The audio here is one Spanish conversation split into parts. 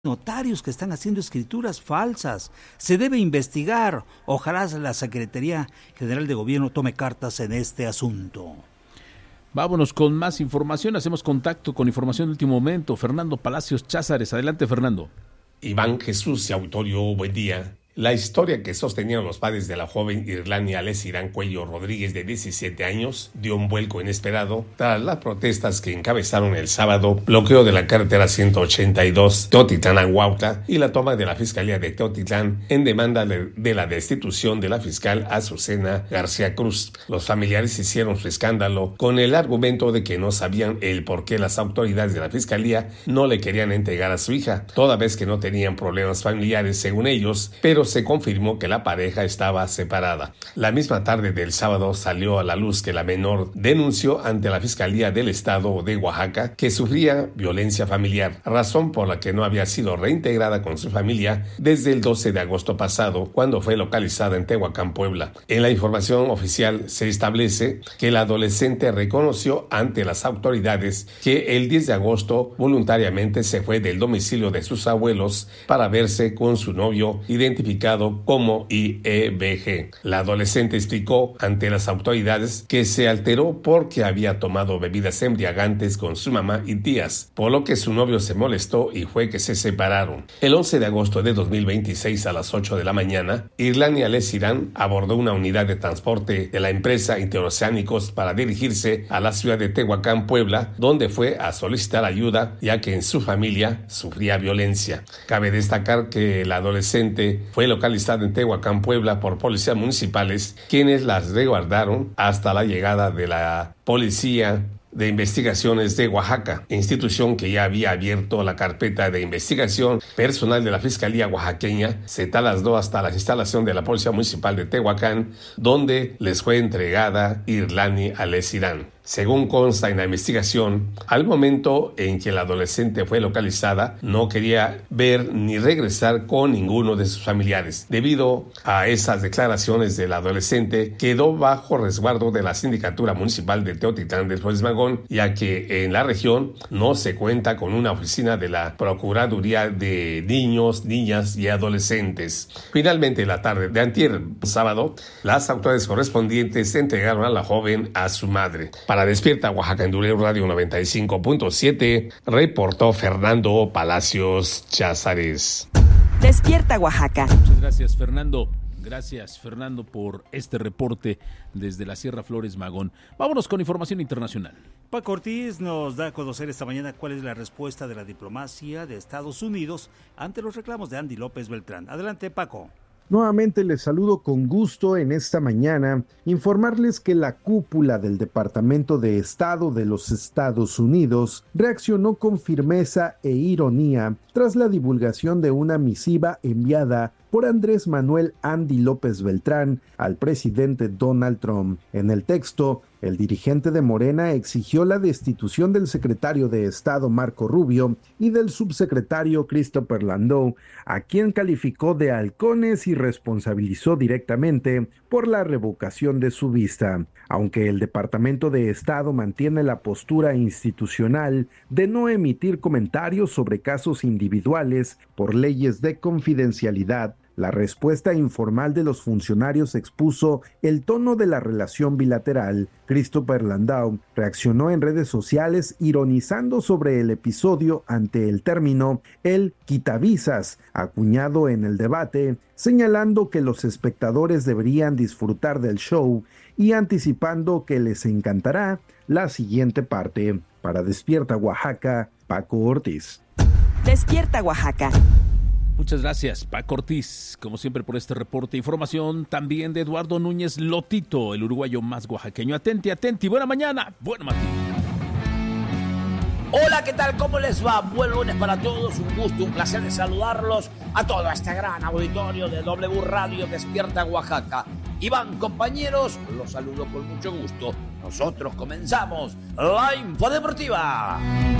notarios que están haciendo escrituras falsas. Se debe investigar. Ojalá la Secretaría General de Gobierno tome cartas en este asunto. Vámonos con más información. Hacemos contacto con información de último momento. Fernando Palacios Cházares. Adelante, Fernando. Iván Jesús y Autorio, buen día. La historia que sostenían los padres de la joven Irlania Alessirán Cuello Rodríguez, de 17 años, dio un vuelco inesperado tras las protestas que encabezaron el sábado bloqueo de la carretera 182 Teotitlán-Huautla y la toma de la Fiscalía de Teotitlán en demanda de la destitución de la fiscal Azucena García Cruz. Los familiares hicieron su escándalo con el argumento de que no sabían el por qué las autoridades de la Fiscalía no le querían entregar a su hija, toda vez que no tenían problemas familiares según ellos, pero se confirmó que la pareja estaba separada. La misma tarde del sábado salió a la luz que la menor denunció ante la Fiscalía del Estado de Oaxaca que sufría violencia familiar, razón por la que no había sido reintegrada con su familia desde el 12 de agosto pasado, cuando fue localizada en Tehuacán, Puebla. En la información oficial se establece que la adolescente reconoció ante las autoridades que el 10 de agosto voluntariamente se fue del domicilio de sus abuelos para verse con su novio, identificado como IEBG. La adolescente explicó ante las autoridades que se alteró porque había tomado bebidas embriagantes con su mamá y tías, por lo que su novio se molestó y fue que se separaron. El 11 de agosto de 2026 a las 8 de la mañana, Irlania Alessirán abordó una unidad de transporte de la empresa Interoceánicos para dirigirse a la ciudad de Tehuacán, Puebla, donde fue a solicitar ayuda ya que en su familia sufría violencia. Cabe destacar que la adolescente fue localizada en Tehuacán, Puebla, por policías municipales, quienes las resguardaron hasta la llegada de la Policía de Investigaciones de Oaxaca, institución que ya había abierto la carpeta de investigación. Personal de la Fiscalía Oaxaqueña se trasladó hasta la instalación de la Policía Municipal de Tehuacán, donde les fue entregada Irlania Alessirán. Según consta en la investigación, al momento en que la adolescente fue localizada, no quería ver ni regresar con ninguno de sus familiares. Debido a esas declaraciones de la adolescente, quedó bajo resguardo de la Sindicatura Municipal de Teotitlán del Flores Magón, ya que en la región no se cuenta con una oficina de la Procuraduría de Niños, Niñas y Adolescentes. Finalmente, la tarde de antier, sábado, las autoridades correspondientes entregaron a la joven a su madre. Para Despierta Oaxaca en W Radio 95.7, reportó Fernando Palacios Cházares. Despierta Oaxaca. Muchas gracias, Fernando. Gracias, Fernando, por este reporte desde la Sierra Flores Magón. Vámonos con información internacional. Paco Ortiz nos da a conocer esta mañana cuál es la respuesta de la diplomacia de Estados Unidos ante los reclamos de Andy López Beltrán. Adelante, Paco. Nuevamente les saludo con gusto en esta mañana, informarles que la cúpula del Departamento de Estado de los Estados Unidos reaccionó con firmeza e ironía tras la divulgación de una misiva enviada por Andrés Manuel Andy López Beltrán al presidente Donald Trump. En el texto, el dirigente de Morena exigió la destitución del secretario de Estado Marco Rubio y del subsecretario Christopher Landau, a quien calificó de halcones y responsabilizó directamente por la revocación de su vista. Aunque el Departamento de Estado mantiene la postura institucional de no emitir comentarios sobre casos individuales por leyes de confidencialidad, la respuesta informal de los funcionarios expuso el tono de la relación bilateral. Christopher Landau reaccionó en redes sociales ironizando sobre el episodio ante el término "el quitavisas", acuñado en el debate, señalando que los espectadores deberían disfrutar del show y anticipando que les encantará la siguiente parte. Para Despierta Oaxaca, Paco Ortiz. Despierta Oaxaca. Muchas gracias, Paco Ortiz, como siempre, por este reporte. Información también de Eduardo Núñez Lotito, el uruguayo más oaxaqueño. Atenti, buena mañana, buen Martín. Hola, ¿qué tal? ¿Cómo les va? Buen lunes para todos, un gusto, un placer de saludarlos a todo este gran auditorio de W Radio Despierta Oaxaca. Iván, compañeros, los saludo con mucho gusto. Nosotros comenzamos la Info Deportiva.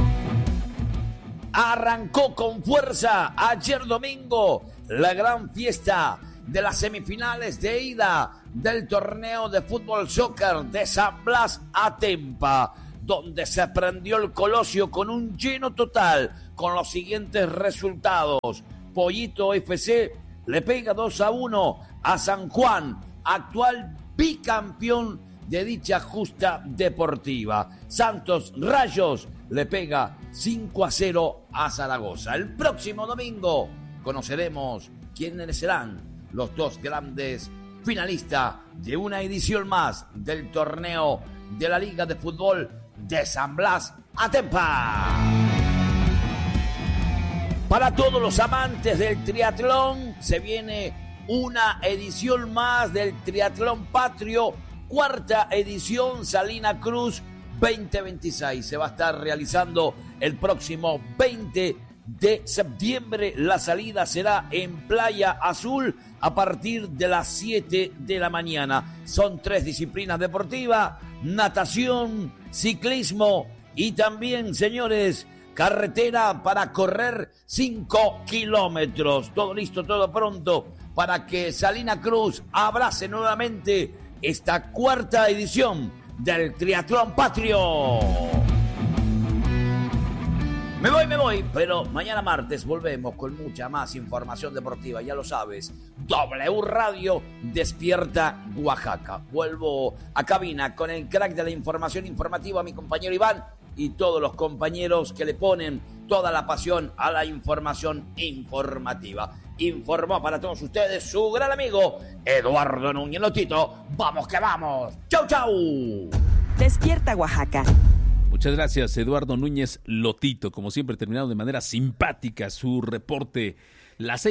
Arrancó con fuerza ayer domingo la gran fiesta de las semifinales de ida del torneo de fútbol soccer de San Blas Atempa, donde se prendió el Colosio con un lleno total, con los siguientes resultados. Pollito FC le pega 2-1 a San Juan, actual bicampeón de dicha justa deportiva. Santos Rayos le pega 5-0 a Zaragoza. El próximo domingo conoceremos quiénes serán los dos grandes finalistas de una edición más del torneo de la Liga de Fútbol de San Blas Atempa. Para todos los amantes del triatlón, se viene una edición más del Triatlón Patrio, cuarta edición Salina Cruz 2026. Se va a estar realizando el próximo 20 de septiembre. La salida será en Playa Azul a partir de las 7 de la mañana. Son 3 disciplinas deportivas: natación, ciclismo y también, señores, carretera para correr 5 kilómetros. Todo listo, todo pronto para que Salina Cruz abrace nuevamente esta cuarta edición del Triatlón Patrio. Me voy, pero mañana martes volvemos con mucha más información deportiva, ya lo sabes. W Radio Despierta Oaxaca. Vuelvo a cabina con el crack de la información informativa, mi compañero Iván, y todos los compañeros que le ponen toda la pasión a la información informativa. Informó para todos ustedes su gran amigo Eduardo Núñez Lotito. ¡Vamos que vamos! ¡Chau, chau! Despierta Oaxaca. Muchas gracias, Eduardo Núñez Lotito. Como siempre, terminado de manera simpática su reporte. Las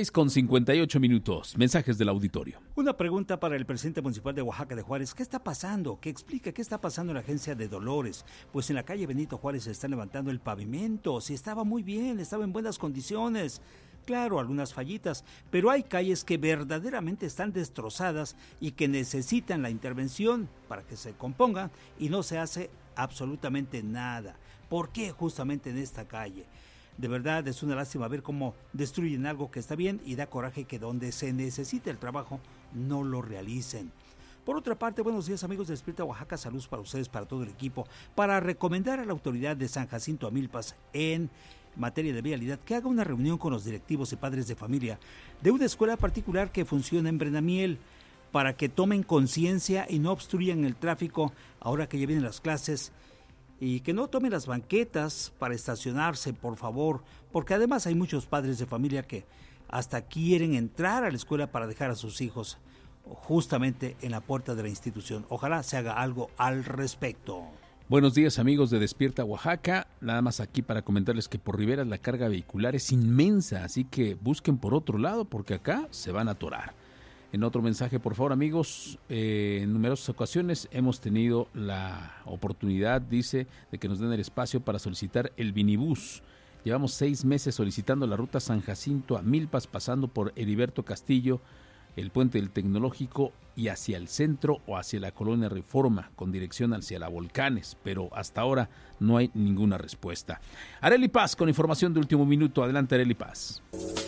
6:58. Mensajes del auditorio. Una pregunta para el presidente municipal de Oaxaca de Juárez. ¿Qué está pasando? ¿Qué explica? ¿Qué está pasando en la agencia de Dolores? Pues en la calle Benito Juárez se está levantando el pavimento. Sí, estaba muy bien, estaba en buenas condiciones. Claro, algunas fallitas, pero hay calles que verdaderamente están destrozadas y que necesitan la intervención para que se compongan y no se hace absolutamente nada. ¿Por qué justamente en esta calle? De verdad es una lástima ver cómo destruyen algo que está bien y da coraje que donde se necesita el trabajo no lo realicen. Por otra parte, buenos días amigos de Despierta Oaxaca, saludos para ustedes, para todo el equipo, para recomendar a la autoridad de San Jacinto Amilpas en materia de vialidad que haga una reunión con los directivos y padres de familia de una escuela particular que funciona en Brenamiel para que tomen conciencia y no obstruyan el tráfico ahora que ya vienen las clases, y que no tomen las banquetas para estacionarse, por favor, porque además hay muchos padres de familia que hasta quieren entrar a la escuela para dejar a sus hijos justamente en la puerta de la institución. Ojalá se haga algo al respecto. Buenos días amigos de Despierta Oaxaca, nada más aquí para comentarles que por Rivera la carga vehicular es inmensa, así que busquen por otro lado porque acá se van a atorar. En otro mensaje, por favor amigos, en numerosas ocasiones hemos tenido la oportunidad, dice, de que nos den el espacio para solicitar el Vinibús. Llevamos 6 meses solicitando la ruta San Jacinto a Milpas, pasando por Heriberto Castillo, el Puente del Tecnológico y hacia el centro o hacia la Colonia Reforma, con dirección hacia la Volcanes, pero hasta ahora no hay ninguna respuesta. Arely Paz con información de último minuto. Adelante, Arely Paz.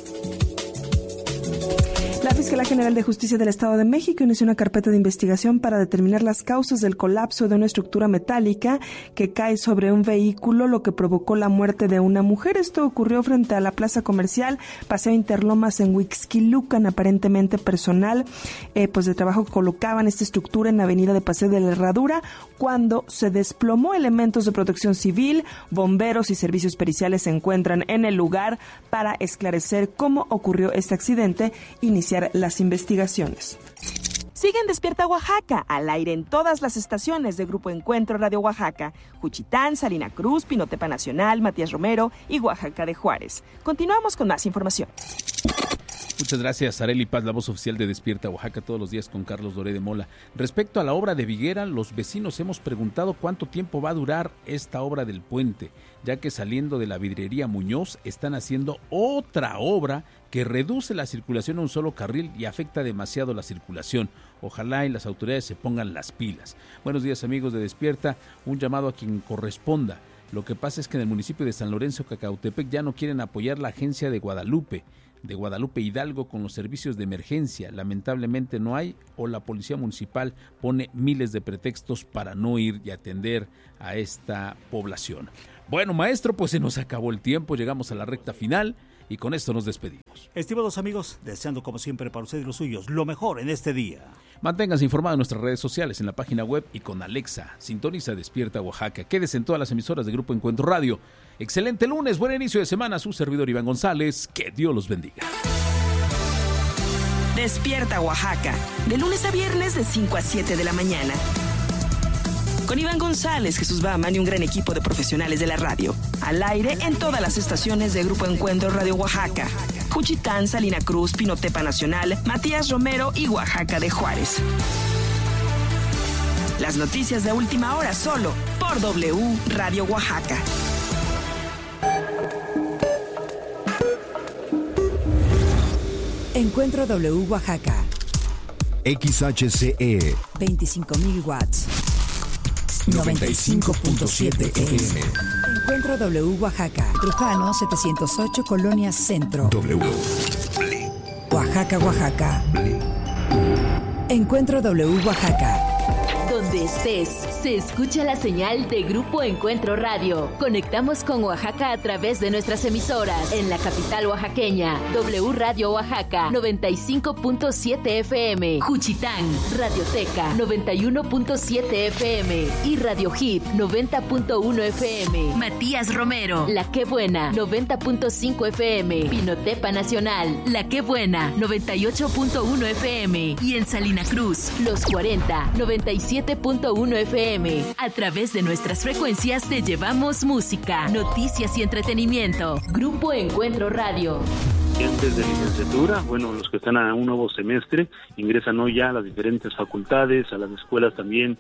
La Fiscalía General de Justicia del Estado de México inició una carpeta de investigación para determinar las causas del colapso de una estructura metálica que cae sobre un vehículo, lo que provocó la muerte de una mujer. Esto ocurrió frente a la plaza comercial Paseo Interlomas en Huixquilucan. Aparentemente personal de trabajo colocaban esta estructura en la avenida de Paseo de la Herradura cuando se desplomó. Elementos de protección civil, bomberos y servicios periciales se encuentran en el lugar para esclarecer cómo ocurrió este accidente, iniciar las investigaciones. Sigue en Despierta Oaxaca, al aire en todas las estaciones de Grupo Encuentro Radio Oaxaca, Juchitán, Salina Cruz, Pinotepa Nacional, Matías Romero y Oaxaca de Juárez. Continuamos con más información. Muchas gracias, Arely Paz, la voz oficial de Despierta Oaxaca, todos los días con Carlos Doré de Mola. Respecto a la obra de Viguera, los vecinos hemos preguntado cuánto tiempo va a durar esta obra del puente, ya que saliendo de la vidriería Muñoz están haciendo otra obra que reduce la circulación a un solo carril y afecta demasiado la circulación. Ojalá y las autoridades se pongan las pilas. Buenos días amigos de Despierta, un llamado a quien corresponda. Lo que pasa es que en el municipio de San Lorenzo, Cacautepec, ya no quieren apoyar la agencia de Guadalupe Hidalgo con los servicios de emergencia. Lamentablemente no hay, o la policía municipal pone miles de pretextos para no ir y atender a esta población. Bueno, maestro, pues se nos acabó el tiempo, llegamos a la recta final y con esto nos despedimos. Estimados amigos, deseando como siempre para ustedes y los suyos lo mejor en este día. Manténganse informados en nuestras redes sociales, en la página web y con Alexa. Sintoniza Despierta Oaxaca. Quédese en todas las emisoras de Grupo Encuentro Radio. Excelente lunes, buen inicio de semana. Su servidor Iván González. Que Dios los bendiga. Despierta Oaxaca, de lunes a viernes de 5 a 7 de la mañana. Con Iván González, Jesús Bahaman y un gran equipo de profesionales de la radio. Al aire en todas las estaciones de Grupo Encuentro Radio Oaxaca. Juchitán, Salina Cruz, Pinotepa Nacional, Matías Romero y Oaxaca de Juárez. Las noticias de última hora solo por W Radio Oaxaca. Encuentro W Oaxaca. XHCE 25.000 watts. 95.7 FM. Encuentro W Oaxaca. Trujano 708, Colonia Centro. W. Oaxaca, Oaxaca. Encuentro W Oaxaca. Donde estés, se escucha la señal de Grupo Encuentro Radio. Conectamos con Oaxaca a través de nuestras emisoras. En la capital oaxaqueña, W Radio Oaxaca, 95.7 FM. Juchitán, Radioteca, 91.7 FM. Y Radio Hit, 90.1 FM. Matías Romero, La Qué Buena, 90.5 FM. Pinotepa Nacional, La Qué Buena, 98.1 FM. Y en Salina Cruz, Los 40, 97.1 FM. A través de nuestras frecuencias te llevamos música, noticias y entretenimiento. Grupo Encuentro Radio. Estudiantes de licenciatura, bueno, los que están a un nuevo semestre, ingresan hoy ya a las diferentes facultades, a las escuelas también,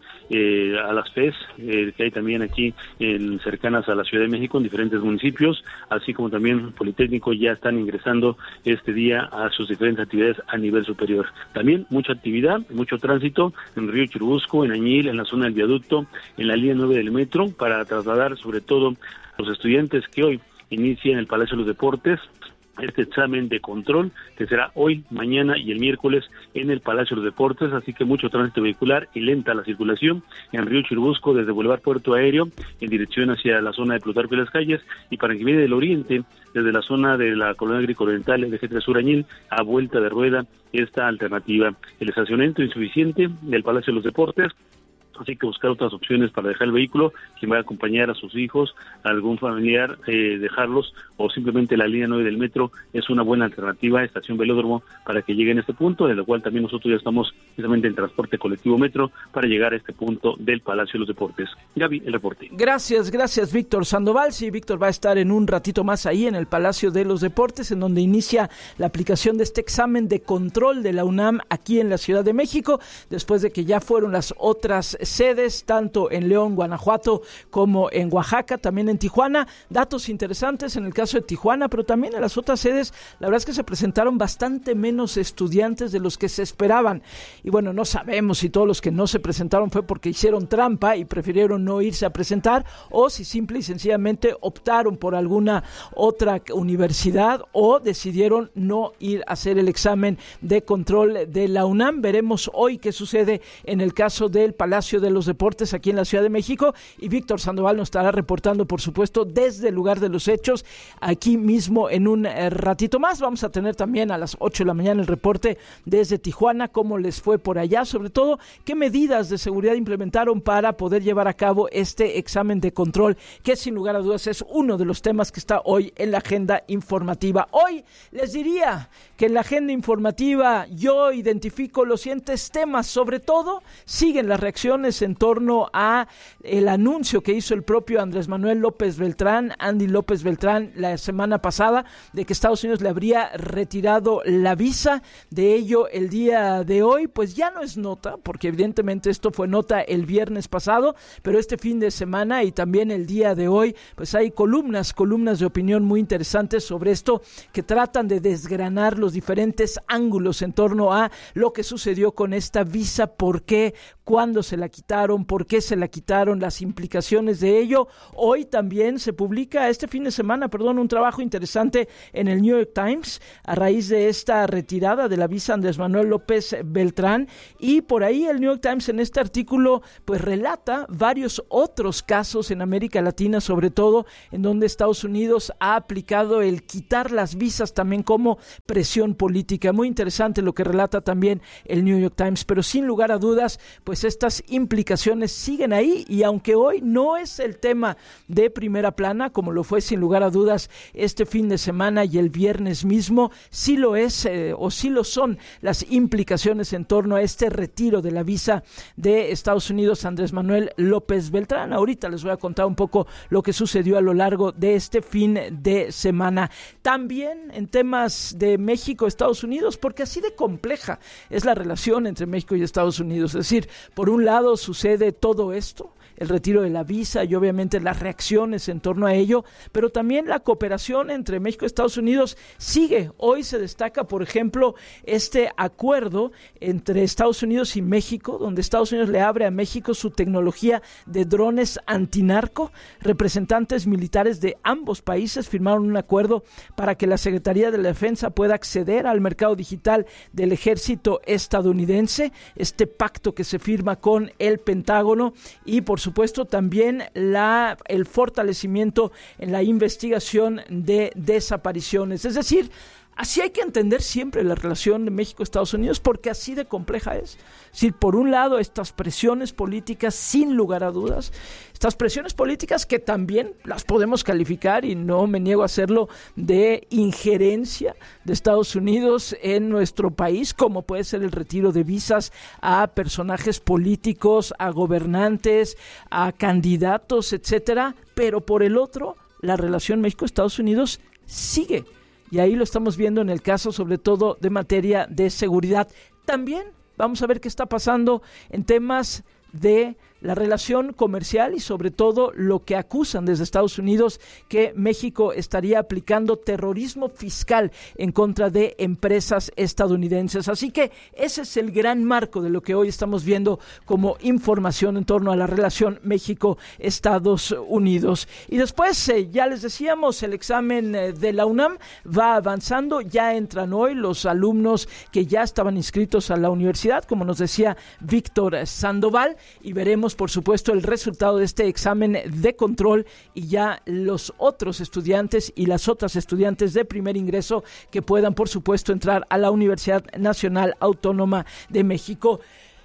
a las FES, que hay también aquí cercanas a la Ciudad de México, en diferentes municipios, así como también Politécnico, ya están ingresando este día a sus diferentes actividades a nivel superior. También mucha actividad, mucho tránsito en Río Churubusco, en Añil, en la zona del viaducto, en la línea 9 del metro, para trasladar sobre todo a los estudiantes que hoy inician el Palacio de los Deportes este examen de control que será hoy, mañana y el miércoles en el Palacio de los Deportes, así que mucho tránsito vehicular y lenta la circulación en Río Churubusco desde Boulevard Puerto Aéreo en dirección hacia la zona de Plutarco y Las Calles, y para que viene del oriente desde la zona de la Colonia Agrícola Oriental de G3 Sur Añil a vuelta de rueda esta alternativa. El estacionamiento insuficiente del Palacio de los Deportes, así que buscar otras opciones para dejar el vehículo, quien va a acompañar a sus hijos, a algún familiar, dejarlos, o simplemente la línea 9 del metro es una buena alternativa, estación Velódromo, para que lleguen a este punto, de lo cual también nosotros ya estamos precisamente en transporte colectivo metro para llegar a este punto del Palacio de los Deportes. Gaby, el reporte. Gracias Víctor Sandoval. Sí, Víctor va a estar en un ratito más ahí en el Palacio de los Deportes, en donde inicia la aplicación de este examen de control de la UNAM aquí en la Ciudad de México, después de que ya fueron las otras sedes, tanto en León, Guanajuato, como en Oaxaca, también en Tijuana. Datos interesantes en el caso de Tijuana, pero también en las otras sedes, la verdad es que se presentaron bastante menos estudiantes de los que se esperaban. Y bueno, no sabemos si todos los que no se presentaron fue porque hicieron trampa y prefirieron no irse a presentar, o si simple y sencillamente optaron por alguna otra universidad o decidieron no ir a hacer el examen de control de la UNAM. Veremos hoy qué sucede en el caso del Palacio de los Deportes aquí en la Ciudad de México, y Víctor Sandoval nos estará reportando, por supuesto, desde el lugar de los hechos, aquí mismo en un ratito más. Vamos a tener también a las 8 de la mañana el reporte desde Tijuana, cómo les fue por allá, sobre todo qué medidas de seguridad implementaron para poder llevar a cabo este examen de control, que sin lugar a dudas es uno de los temas que está hoy en la agenda informativa. Hoy les diría que en la agenda informativa yo identifico los siguientes temas, sobre todo siguen las reacciones en torno a el anuncio que hizo el propio Andrés Manuel López Beltrán, Andy López Beltrán, la semana pasada, de que Estados Unidos le habría retirado la visa. De ello, el día de hoy, pues ya no es nota, porque evidentemente esto fue nota el viernes pasado, pero este fin de semana y también el día de hoy, pues hay columnas de opinión muy interesantes sobre esto, que tratan de desgranar los diferentes ángulos en torno a lo que sucedió con esta visa, por qué, cuándo se la quitaron, por qué se la quitaron, las implicaciones de ello. Hoy también se publica, este fin de semana, un trabajo interesante en el New York Times a raíz de esta retirada de la visa Andrés Manuel López Beltrán, y por ahí el New York Times en este artículo pues relata varios otros casos en América Latina, sobre todo en donde Estados Unidos ha aplicado el quitar las visas también como presión política. Muy interesante lo que relata también el New York Times, pero sin lugar a dudas pues estas implicaciones siguen ahí, y aunque hoy no es el tema de primera plana como lo fue sin lugar a dudas este fin de semana y el viernes mismo, sí lo es o sí lo son las implicaciones en torno a este retiro de la visa de Estados Unidos Andrés Manuel López Beltrán. Ahorita les voy a contar un poco lo que sucedió a lo largo de este fin de semana. También en temas de México-Estados Unidos, porque así de compleja es la relación entre México y Estados Unidos. Es decir, por un lado sucede todo esto, el retiro de la visa y obviamente las reacciones en torno a ello, pero también la cooperación entre México y Estados Unidos sigue. Hoy se destaca, por ejemplo, este acuerdo entre Estados Unidos y México, donde Estados Unidos le abre a México su tecnología de drones antinarco. Representantes militares de ambos países firmaron un acuerdo para que la Secretaría de la Defensa pueda acceder al mercado digital del ejército estadounidense, este pacto que se firma con el Pentágono, y por supuesto también el fortalecimiento en la investigación de desapariciones. Es decir, así hay que entender siempre la relación de México-Estados Unidos, porque así de compleja es. Es decir, por un lado, estas presiones políticas, sin lugar a dudas, estas presiones políticas que también las podemos calificar, y no me niego a hacerlo, de injerencia de Estados Unidos en nuestro país, como puede ser el retiro de visas a personajes políticos, a gobernantes, a candidatos, etcétera. Pero por el otro, la relación México-Estados Unidos sigue. Y ahí lo estamos viendo en el caso, sobre todo, de materia de seguridad. También vamos a ver qué está pasando en temas de la relación comercial y sobre todo lo que acusan desde Estados Unidos, que México estaría aplicando terrorismo fiscal en contra de empresas estadounidenses. Así que ese es el gran marco de lo que hoy estamos viendo como información en torno a la relación México-Estados Unidos. Y después, ya les decíamos, el examen de la UNAM va avanzando. Ya entran hoy los alumnos que ya estaban inscritos a la universidad, como nos decía Víctor Sandoval, y veremos por supuesto el resultado de este examen de control, y ya los otros estudiantes y las otras estudiantes de primer ingreso que puedan por supuesto entrar a la Universidad Nacional Autónoma de México.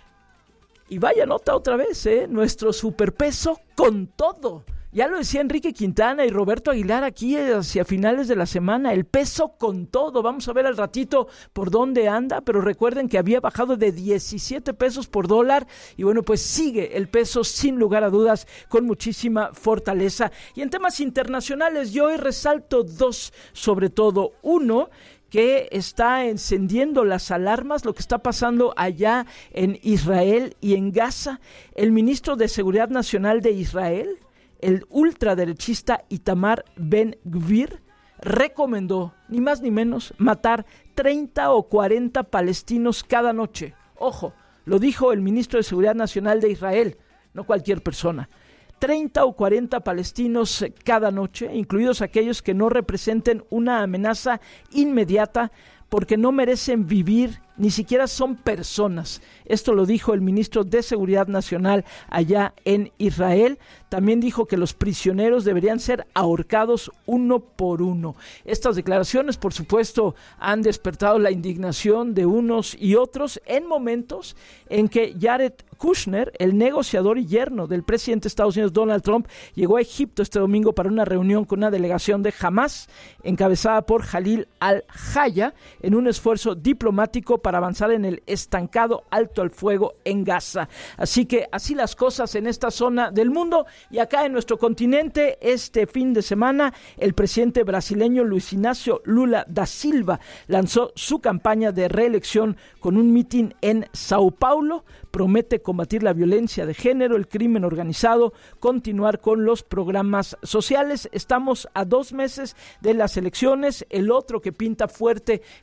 Y vaya nota otra vez, nuestro superpeso con todo. Ya lo decía Enrique Quintana y Roberto Aguilar aquí hacia finales de la semana, el peso con todo. Vamos a ver al ratito por dónde anda, pero recuerden que había bajado de 17 pesos por dólar, y bueno, pues sigue el peso sin lugar a dudas con muchísima fortaleza. Y en temas internacionales, yo hoy resalto dos, sobre todo uno que está encendiendo las alarmas, lo que está pasando allá en Israel y en Gaza. El ministro de Seguridad Nacional de Israel, el ultraderechista Itamar Ben-Gvir, recomendó, ni más ni menos, matar 30 o 40 palestinos cada noche. Ojo, lo dijo el ministro de Seguridad Nacional de Israel, no cualquier persona. 30 o 40 palestinos cada noche, incluidos aquellos que no representen una amenaza inmediata, porque no merecen vivir, ni siquiera son personas. Esto lo dijo el ministro de Seguridad Nacional allá en Israel. También dijo que los prisioneros deberían ser ahorcados uno por uno. Estas declaraciones, por supuesto, han despertado la indignación de unos y otros en momentos en que Jared Kushner, el negociador y yerno del presidente de Estados Unidos, Donald Trump, llegó a Egipto este domingo para una reunión con una delegación de Hamas, encabezada por Jalil al-Haya, en un esfuerzo diplomático para avanzar en el estancado alto al fuego en Gaza. Así que así las cosas en esta zona del mundo. Y acá en nuestro continente, este fin de semana, el presidente brasileño Luis Ignacio Lula da Silva lanzó su campaña de reelección con un mitin en Sao Paulo. Promete combatir la violencia de género, el crimen organizado, continuar con los programas sociales. Estamos a 2 meses de las elecciones. El otro que pinta fuerte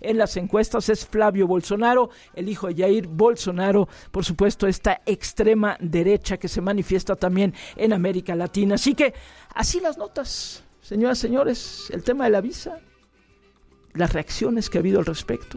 en las encuestas es Flavio Bolsonaro, el hijo de Jair Bolsonaro, por supuesto esta extrema derecha que se manifiesta también en América Latina. Así que así las notas, señoras y señores, el tema de la visa, las reacciones que ha habido al respecto,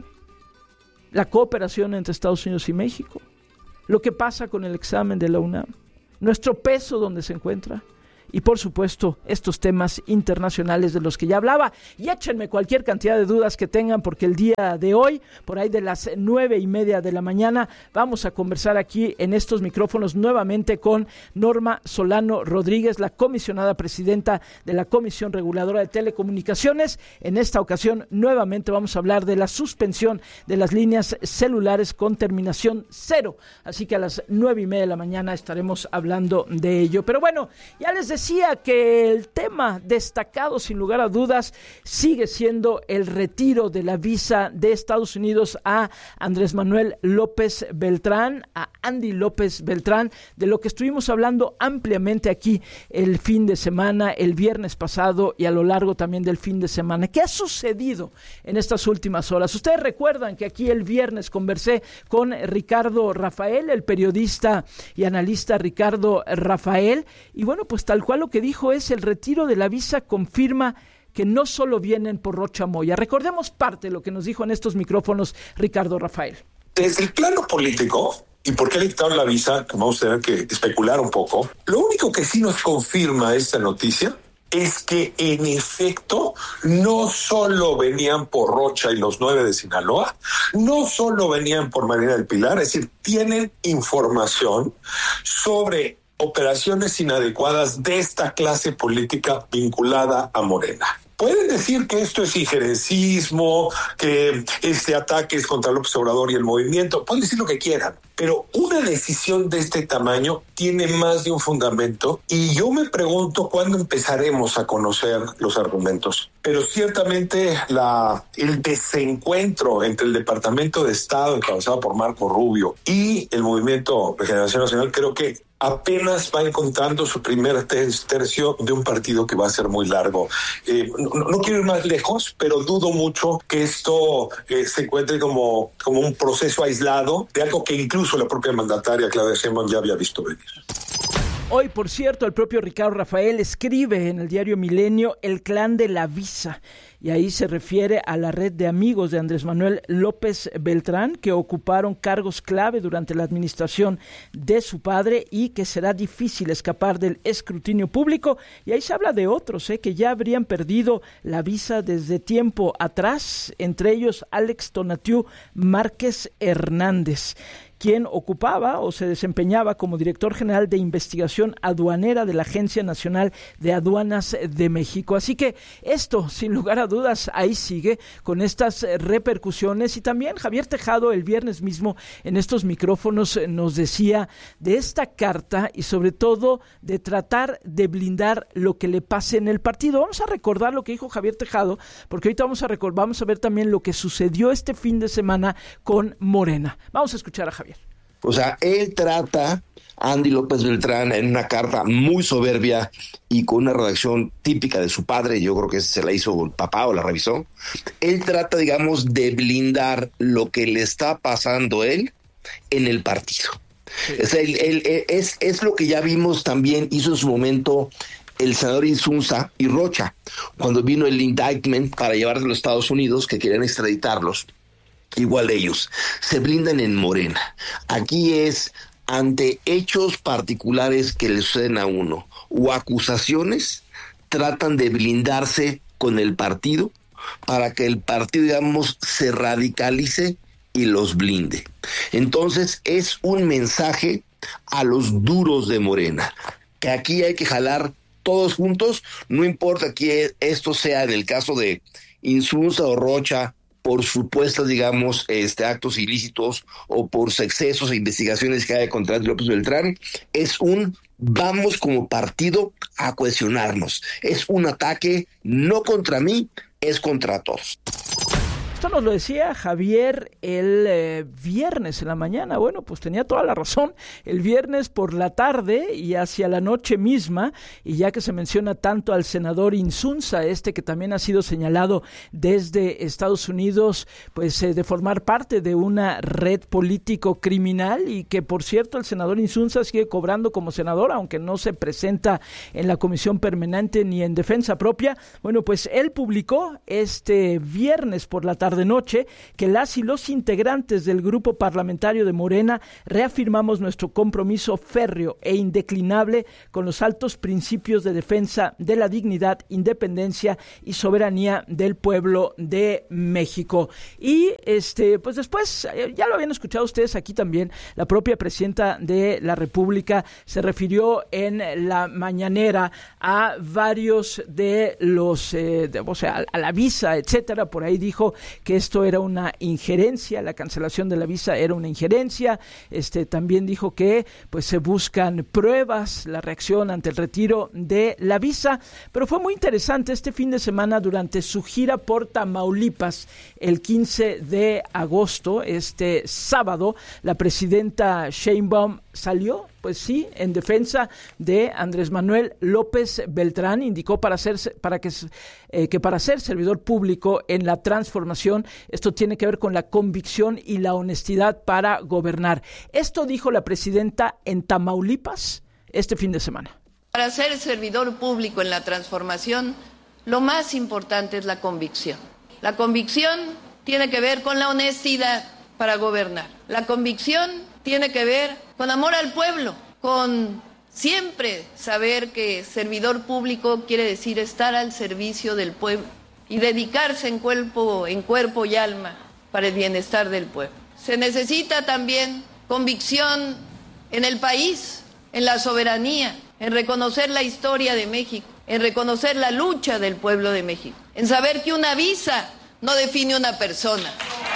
la cooperación entre Estados Unidos y México, lo que pasa con el examen de la UNAM, nuestro peso donde se encuentra y por supuesto estos temas internacionales de los que ya hablaba. Y échenme cualquier cantidad de dudas que tengan, porque el día de hoy, por ahí de las 9:30 de la mañana, vamos a conversar aquí en estos micrófonos nuevamente con Norma Solano Rodríguez, la comisionada presidenta de la Comisión Reguladora de Telecomunicaciones. En esta ocasión nuevamente vamos a hablar de la suspensión de las líneas celulares con terminación 0, así que a las 9:30 de la mañana estaremos hablando de ello. Pero bueno, ya les decía que el tema destacado sin lugar a dudas sigue siendo el retiro de la visa de Estados Unidos a Andrés Manuel López Beltrán, a Andy López Beltrán, de lo que estuvimos hablando ampliamente aquí el fin de semana, el viernes pasado y a lo largo también del fin de semana. ¿Qué ha sucedido en estas últimas horas? Ustedes recuerdan que aquí el viernes conversé con Ricardo Rafael, el periodista y analista Ricardo Rafael, y bueno, pues tal cual lo que dijo es: el retiro de la visa confirma que no solo vienen por Rocha Moya. Recordemos parte de lo que nos dijo en estos micrófonos Ricardo Rafael. Desde el plano político, ¿y por qué le quitaron la visa? Que vamos a tener que especular un poco. Lo único que sí nos confirma esta noticia es que en efecto no solo venían por Rocha y los 9 de Sinaloa, no solo venían por Marina del Pilar, es decir, tienen información sobre operaciones inadecuadas de esta clase política vinculada a Morena. Pueden decir que esto es injerencismo, que este ataque es contra López Obrador y el movimiento, pueden decir lo que quieran, pero una decisión de este tamaño tiene más de un fundamento y yo me pregunto cuándo empezaremos a conocer los argumentos. Pero ciertamente el desencuentro entre el Departamento de Estado encabezado por Marco Rubio y el Movimiento de Regeneración Nacional creo que apenas va encontrando su primer tercio de un partido que va a ser muy largo. No quiero ir más lejos, pero dudo mucho que esto se encuentre como un proceso aislado de algo que incluso la propia mandataria Claudia Sheinbaum ya había visto venir. Hoy, por cierto, el propio Ricardo Rafael escribe en el diario Milenio El Clan de la Visa, y ahí se refiere a la red de amigos de Andrés Manuel López Beltrán que ocuparon cargos clave durante la administración de su padre y que será difícil escapar del escrutinio público. Y ahí se habla de otros que ya habrían perdido la visa desde tiempo atrás, entre ellos Alex Tonatiu Márquez Hernández, quien ocupaba o se desempeñaba como director general de investigación aduanera de la Agencia Nacional de Aduanas de México. Así que esto, sin lugar a dudas, ahí sigue con estas repercusiones. Y también Javier Tejado el viernes mismo en estos micrófonos nos decía de esta carta y sobre todo de tratar de blindar lo que le pase en el partido. Vamos a recordar lo que dijo Javier Tejado, porque ahorita vamos a ver también lo que sucedió este fin de semana con Morena. Vamos a escuchar a Javier. O sea, él trata a Andy López Beltrán en una carta muy soberbia y con una redacción típica de su padre, yo creo que se la hizo el papá o la revisó. Él trata, digamos, de blindar lo que le está pasando a él en el partido. Sí. O sea, es lo que ya vimos también, hizo en su momento el senador Insunza y Rocha, cuando vino el indictment para llevarlos a los Estados Unidos, que querían extraditarlos. Igual ellos, se blindan en Morena. Aquí es ante hechos particulares que le suceden a uno o acusaciones, tratan de blindarse con el partido para que el partido, digamos, se radicalice y los blinde. Entonces es un mensaje a los duros de Morena, que aquí hay que jalar todos juntos, no importa que esto sea en el caso de Insunza o Rocha, por supuestos, digamos, actos ilícitos o por excesos e investigaciones que hay contra López Beltrán, vamos como partido a cohesionarnos. Es un ataque no contra mí, es contra todos. Esto nos lo decía Javier el viernes en la mañana. Bueno, pues tenía toda la razón. El viernes por la tarde y hacia la noche misma, y ya que se menciona tanto al senador Insunza, que también ha sido señalado desde Estados Unidos, pues de formar parte de una red político-criminal, y que, por cierto, el senador Insunza sigue cobrando como senador, aunque no se presenta en la comisión permanente ni en defensa propia. Bueno, pues él publicó este viernes por la tarde-noche que las y los integrantes del grupo parlamentario de Morena reafirmamos nuestro compromiso férreo e indeclinable con los altos principios de defensa de la dignidad, independencia y soberanía del pueblo de México. Y pues después, ya lo habían escuchado ustedes aquí también, la propia presidenta de la República se refirió en la mañanera a varios de los, a la visa, etcétera. Por ahí dijo que esto era una injerencia, la cancelación de la visa era una injerencia. También dijo que pues se buscan pruebas, la reacción ante el retiro de la visa. Pero fue muy interesante este fin de semana durante su gira por Tamaulipas, el 15 de agosto, sábado, la presidenta Sheinbaum salió, pues sí, en defensa de Andrés Manuel López Beltrán. Indicó para ser servidor público en la transformación, esto tiene que ver con la convicción y la honestidad para gobernar. Esto dijo la presidenta en Tamaulipas este fin de semana. Para ser servidor público en la transformación, lo más importante es la convicción. La convicción tiene que ver con la honestidad para gobernar. La convicción tiene que ver con amor al pueblo, con siempre saber que servidor público quiere decir estar al servicio del pueblo y dedicarse en cuerpo y alma para el bienestar del pueblo. Se necesita también convicción en el país, en la soberanía, en reconocer la historia de México, en reconocer la lucha del pueblo de México, en saber que una visa no define una persona.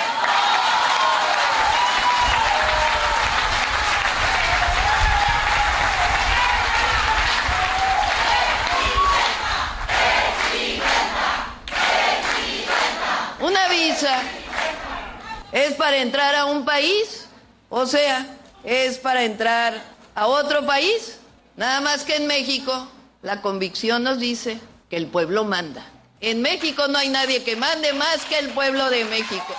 Una visa es para entrar a un país, o sea, es para entrar a otro país. Nada más que en México, la convicción nos dice que el pueblo manda. En México no hay nadie que mande más que el pueblo de México.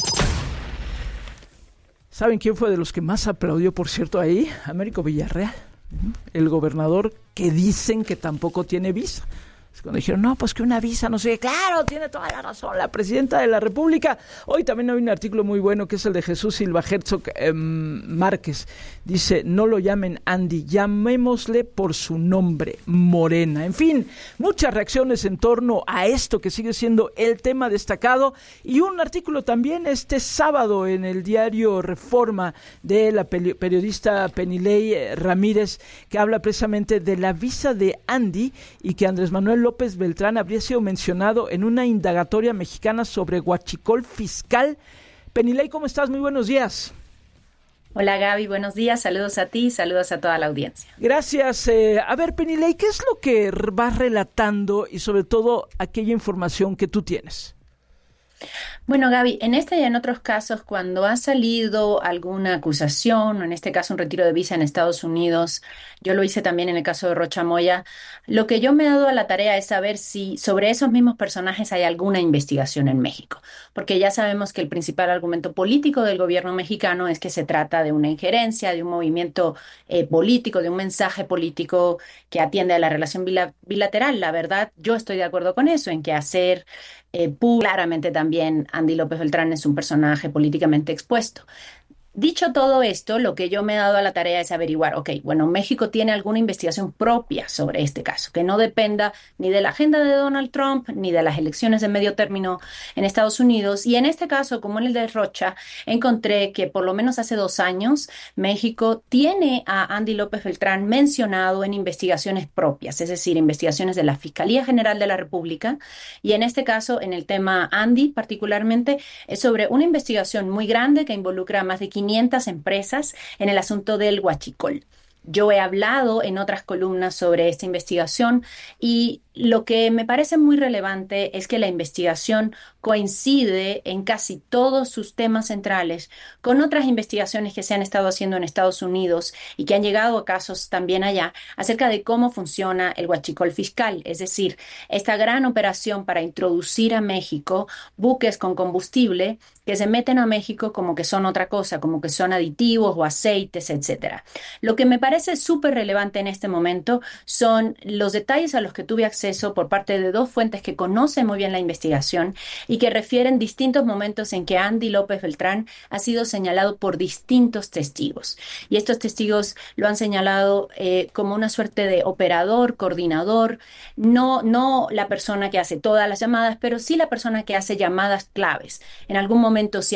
¿Saben quién fue de los que más aplaudió, por cierto, ahí? Américo Villarreal, el gobernador que dicen que tampoco tiene visa. Cuando dijeron, no, pues que una visa, no sé, claro, tiene toda la razón la presidenta de la República. Hoy también hay un artículo muy bueno que es el de Jesús Silva Herzog Márquez. Dice, no lo llamen Andy, llamémosle por su nombre, Morena. En fin, muchas reacciones en torno a esto que sigue siendo el tema destacado. Y un artículo también este sábado en el diario Reforma de la periodista Penilei Ramírez, que habla precisamente de la visa de Andy y que Andrés Manuel López Beltrán habría sido mencionado en una indagatoria mexicana sobre huachicol fiscal. Penilei, ¿cómo estás? Muy buenos días. Hola Gaby, buenos días, saludos a ti, saludos a toda la audiencia. Gracias. A ver, Penilei, ¿qué es lo que vas relatando y sobre todo aquella información que tú tienes? Bueno, Gaby, en este y en otros casos, cuando ha salido alguna acusación, o en este caso un retiro de visa en Estados Unidos, yo lo hice también en el caso de Rocha Moya, lo que yo me he dado a la tarea es saber si sobre esos mismos personajes hay alguna investigación en México, porque ya sabemos que el principal argumento político del gobierno mexicano es que se trata de una injerencia, de un movimiento político, de un mensaje político que atiende a la relación bilateral. La verdad, yo estoy de acuerdo con eso, en que hacer claramente también Andy López Beltrán es un personaje políticamente expuesto. Dicho todo esto, lo que yo me he dado a la tarea es averiguar, bueno, México tiene alguna investigación propia sobre este caso, que no dependa ni de la agenda de Donald Trump, ni de las elecciones de medio término en Estados Unidos. Y en este caso, como en el de Rocha, encontré que por lo menos hace 2 años, México tiene a Andy López Beltrán mencionado en investigaciones propias, es decir, investigaciones de la Fiscalía General de la República. Y en este caso, en el tema Andy particularmente, es sobre una investigación muy grande que involucra a más de 500 empresas en el asunto del huachicol. Yo he hablado en otras columnas sobre esta investigación y lo que me parece muy relevante es que la investigación coincide en casi todos sus temas centrales con otras investigaciones que se han estado haciendo en Estados Unidos y que han llegado a casos también allá acerca de cómo funciona el huachicol fiscal, es decir, esta gran operación para introducir a México buques con combustible que se meten a México como que son otra cosa, como que son aditivos o aceites, etcétera. Lo que me parece súper relevante en este momento son los detalles a los que tuve acceso por parte de dos fuentes que conocen muy bien la investigación y que refieren distintos momentos en que Andy López Beltrán ha sido señalado por distintos testigos. Y estos testigos lo han señalado como una suerte de operador, coordinador, no la persona que hace todas las llamadas, pero sí la persona que hace llamadas claves. En algún momento, si